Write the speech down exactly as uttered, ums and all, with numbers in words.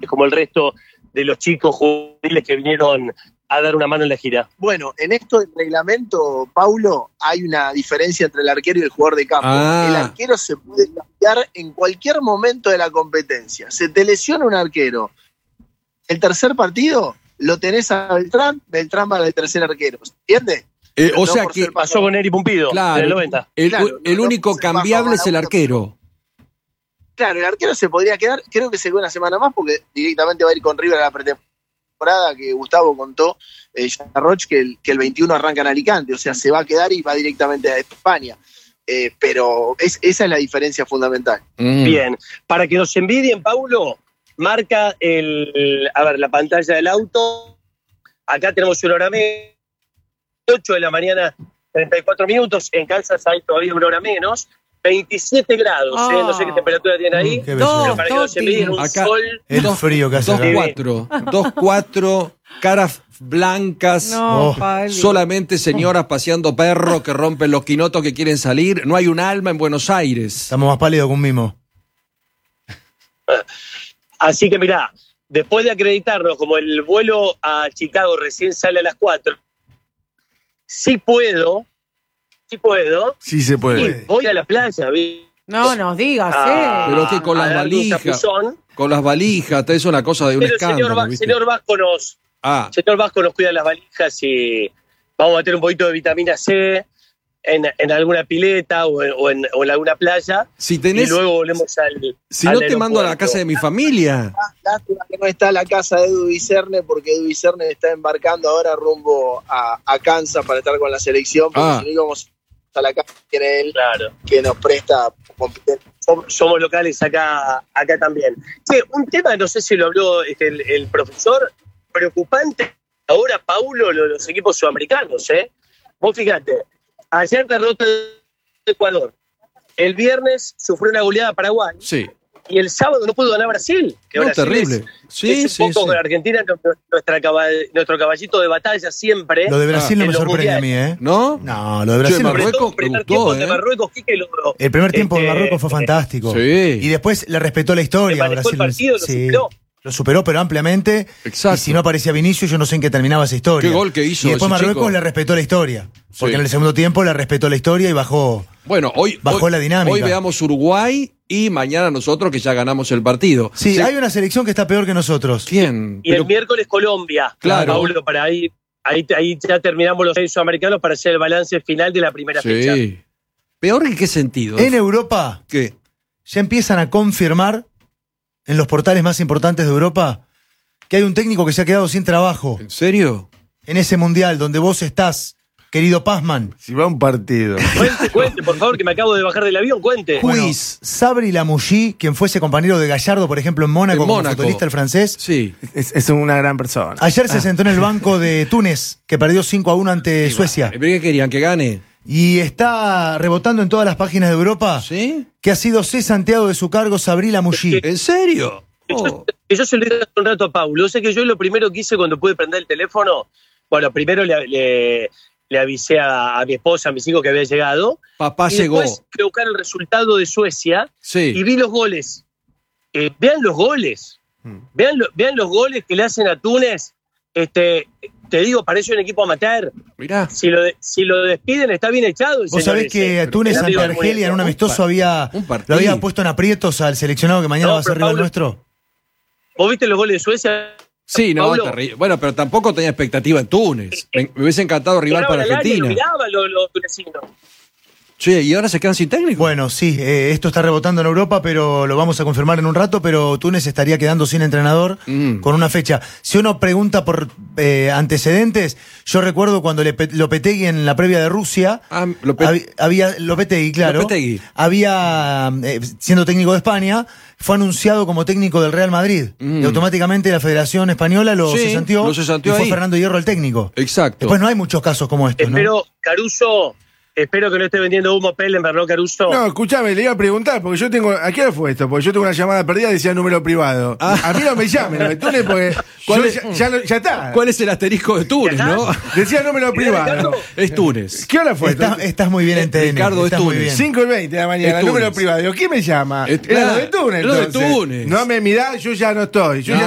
como el resto de los chicos juveniles que vinieron a dar una mano en la gira. Bueno, en esto del reglamento, Paulo, hay una diferencia entre el arquero y el jugador de campo. Ah. El arquero se puede cambiar en cualquier momento de la competencia. Se te lesiona un arquero. El tercer partido lo tenés a Beltrán, Beltrán va al tercer arquero. ¿Entiendes? Eh, o No sea por que ser Pasó con Eri Pumpido claro, en el noventa. el, Claro, el no, único no se baja cambiable es el para arquero. Claro, el arquero se podría quedar, creo que se queda una semana más porque directamente va a ir con River a la pretemporada que Gustavo contó, eh, Roch, que el, que el veintiuno arranca en Alicante, o sea, se va a quedar y va directamente a España. Eh, pero es, esa es la diferencia fundamental. Mm. Bien, para que nos envidien, Paulo, marca el, a ver, la pantalla del auto. Acá tenemos una hora menos, ocho de la mañana, treinta y cuatro minutos. En Kansas hay todavía una hora menos. veintisiete grados, Oh. ¿eh? No sé qué temperatura tiene ahí. Mm, qué Dos, Pero para que nos envidien un Acá- sol. El Dos- frío que hace Dos acá. cuatro, dos cuatro, caras blancas, No, Oh. Pali. solamente señoras paseando perros que rompen los quinotos que quieren salir. No hay un alma en Buenos Aires. Estamos más pálidos que un mimo. Así que mirá, después de acreditarnos como el vuelo a Chicago recién sale a las cuatro, sí puedo, sí puedo, Sí se y puede. voy a la playa, ¿vi? No nos digas, Ah, ¿eh? Pero que con a las darle un valijas, chapuzón. con las valijas, te es una cosa de un Pero el señor, escándalo. Va- ¿viste? señor Vasco nos, Ah, señor Vasco nos cuida las valijas y vamos a meter un poquito de vitamina C en, en alguna pileta o en, o en- o en alguna playa si y tenés, luego volvemos al si al no te mando a la aeropuerto. casa de mi familia. Lástima que no está la casa de Edu Vicerne, porque Edu Vicerne está embarcando ahora rumbo a, a Kansas para estar con la selección, porque Ah. si no íbamos a la casa que tiene él, Claro. que nos presta competencia. Som- somos locales acá, acá también. Sí, un tema, no sé si lo habló este, el, el profesor, preocupante ahora, Paulo, lo- los equipos sudamericanos, ¿eh? Vos fíjate, ayer derrota de Ecuador, el viernes sufrió una goleada a Paraguay Sí. y el sábado no pudo ganar Brasil. Que No, Brasil terrible. Es, Sí, es un sí, poco sí. con Argentina, nuestra caball- nuestro caballito de batalla siempre. Lo de Brasil Ah, no en me los sorprende a mundiales. mí, ¿eh? ¿No? No, lo de Che, Brasil no me Sobre Marruecos todo el primer me gustó, tiempo ¿eh? de Marruecos, Quique logró. El primer tiempo de Este, Marruecos fue fantástico. Sí. Y después le respetó la historia. Le manejó el Brasil. partido, lo Sí. superó. Lo superó, pero ampliamente. Exacto. Y si no aparecía Vinicius, yo no sé en qué terminaba esa historia. Qué gol que hizo Y después ese Marruecos chico. le respetó la historia. Porque Sí. en el segundo tiempo le respetó la historia y bajó. Bueno, hoy, Bajó hoy- la dinámica. hoy veamos Uruguay y mañana nosotros que ya ganamos el partido. Sí, Se- hay una selección que está peor que nosotros. ¿Quién? Y Pero- el miércoles Colombia. Claro. Paulo, para ahí, ahí, ahí ya terminamos los seis sudamericanos para hacer el balance final de la primera fecha. Sí. ¿Peor en qué sentido? En Europa ¿Qué? ya empiezan a confirmar en los portales más importantes de Europa que hay un técnico que se ha quedado sin trabajo ¿En serio? en ese mundial donde vos estás, querido Pazman. Si va un partido. Cuente, cuente, por favor, que me acabo de bajar del avión, cuente. Bueno, Quiz. Sabri Lamouchi, quien fuese compañero de Gallardo, por ejemplo, en Mónaco, En como Mónaco. futbolista el francés, Sí. Es, es una gran persona. ayer se sentó en el banco de Túnez, que perdió cinco a uno ante Suecia. ¿Pero qué querían? ¿Que gane? Y está rebotando en todas las páginas de Europa ¿Sí? que ha sido cesanteado de su cargo Sabri Lamouchi. ¿En serio? Oh. Que yo se lo dije hace un rato a Paulo. Yo sé que yo lo primero que hice cuando pude prender el teléfono, bueno, primero le, le, le avisé a, a mi esposa, a mis hijos que había llegado. Papá y llegó. después fui a buscar el resultado de Suecia y Sí. vi los goles. Eh, vean los goles. Vean, lo- vean los goles que le hacen a Túnez. Este, te digo, parece un equipo amateur. Mirá. Si lo, de- si lo despiden, está bien echado. el Vos señor sabés ese. que Túnez El ante amigo del Argelia en un muñeco. amistoso había, un lo partido. había puesto en aprietos al seleccionado que mañana No, va a ser pero rival Pablo- nuestro. ¿Vos viste los goles de Suecia? Sí, no, Pablo? terrible. Bueno, pero tampoco tenía expectativa en Túnez. Me, me hubiese encantado rival Miraban para al área y lo Argentina. miraban los, los tunecinos. Che, ¿y ahora se quedan sin técnico? Bueno, sí, eh, esto está rebotando en Europa, pero lo vamos a confirmar en un rato, pero Túnez estaría quedando sin entrenador Mm. con una fecha. Si uno pregunta por eh, antecedentes, yo recuerdo cuando le, Lopetegui en la previa de Rusia, Ah, Lope- hab- había, Lopetegui, claro, Lopetegui. había, eh, siendo técnico de España, fue anunciado como técnico del Real Madrid. Mm. Y automáticamente la Federación Española lo Sí, cesanteó, lo cesanteó y fue ahí. Fernando Hierro el técnico. Exacto. Después no hay muchos casos como estos, ¿no? Espero, Caruso, espero que no esté vendiendo humo Pellenberg, ¿no, Caruso? No, escúchame, le iba a preguntar, porque yo tengo. ¿A qué hora fue esto? Porque yo tengo una llamada perdida y decía número privado. A mí no me llamen, ¿no? Túnez, porque ¿Cuál yo es? ya, ya, lo- ya está. ¿Cuál es el asterisco de Túnez, ¿Acá? no? Decía número privado. Ricardo. Es Túnez. ¿Qué hora fue? Está- estás muy bien en T N. Ricardo, es estás muy Túnez. bien. cinco y veinte de la mañana, Es número Túnez. privado. Digo, ¿quién me llama? Es- Era claro, lo de Túnez. era lo de entonces. Túnez. No me mirá, yo ya no estoy. Yo No. ya